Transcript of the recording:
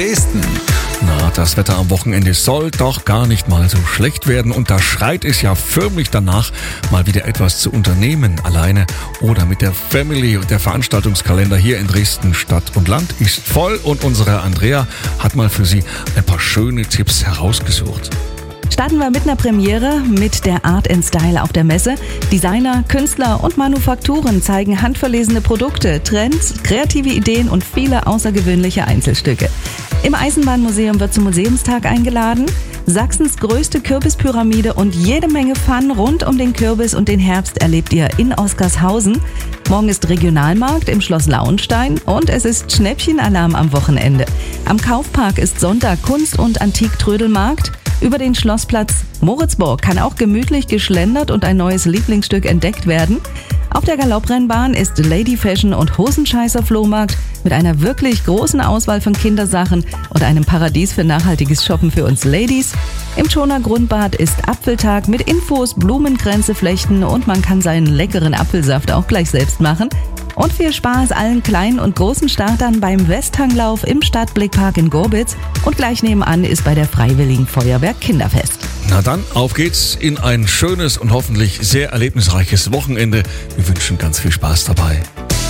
Dresden. Na, das Wetter am Wochenende soll doch gar nicht mal so schlecht werden und da schreit es ja förmlich danach, mal wieder etwas zu unternehmen, alleine oder mit der Family. Und der Veranstaltungskalender hier in Dresden Stadt und Land ist voll und unsere Andrea hat mal für Sie ein paar schöne Tipps herausgesucht. Starten wir mit einer Premiere mit der Art & Style auf der Messe. Designer, Künstler und Manufakturen zeigen handverlesene Produkte, Trends, kreative Ideen und viele außergewöhnliche Einzelstücke. Im Eisenbahnmuseum wird zum Museumstag eingeladen. Sachsens größte Kürbispyramide und jede Menge Fun rund um den Kürbis und den Herbst erlebt ihr in Oskarshausen. Morgen ist Regionalmarkt im Schloss Lauenstein und es ist Schnäppchenalarm am Wochenende. Am Kaufpark ist Sonntag Kunst- und Antiktrödelmarkt. Über den Schlossplatz Moritzburg kann auch gemütlich geschlendert und ein neues Lieblingsstück entdeckt werden. Auf der Galopprennbahn ist Lady Fashion und Hosenscheißer-Flohmarkt mit einer wirklich großen Auswahl von Kindersachen und einem Paradies für nachhaltiges Shoppen für uns Ladies. Im Schoner Grundbad ist Apfeltag mit Infos, Blumenkränze flechten und man kann seinen leckeren Apfelsaft auch gleich selbst machen. Und viel Spaß allen kleinen und großen Startern beim Westhanglauf im Stadtblickpark in Gorbitz. Und gleich nebenan ist bei der Freiwilligen Feuerwehr Kinderfest. Na dann, auf geht's in ein schönes und hoffentlich sehr erlebnisreiches Wochenende. Wir wünschen ganz viel Spaß dabei.